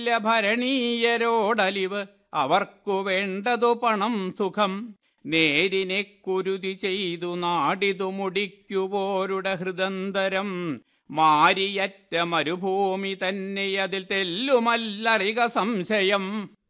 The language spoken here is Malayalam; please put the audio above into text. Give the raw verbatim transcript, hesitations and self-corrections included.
ഭരണീയരോടലിവ് അവർക്കു വേണ്ടതു പണം സുഖം. നേരിനെ കുരുതി ചെയ്തു നാടിതു മുടിക്കുവോരുടെ ഹൃദന്തരം. മാരിയറ്റ മരുഭൂമി തന്നെ അതിൽ തെല്ലുമല്ലറിക സംശയം.